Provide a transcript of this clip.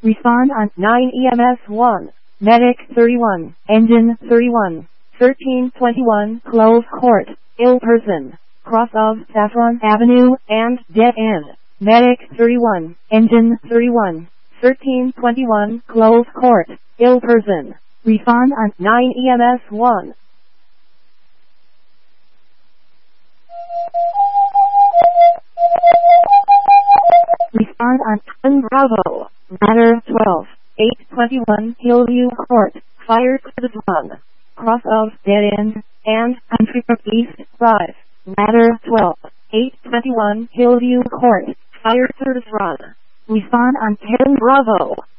Respond on 9 EMS 1. Medic 31. Engine 31. 1321 Clove Court. Ill person. Cross of Saffron Avenue and dead end. Medic 31. Engine 31. 1321 Clove Court. Ill person. Respond on 9 EMS 1. Respond on 10 Bravo. Ladder 12. 821 Hillview Court. Fire service 1. Cross of dead end and Country Club East 5. Ladder 12. 821 Hillview Court. Fire service run. Respond on 10 Bravo.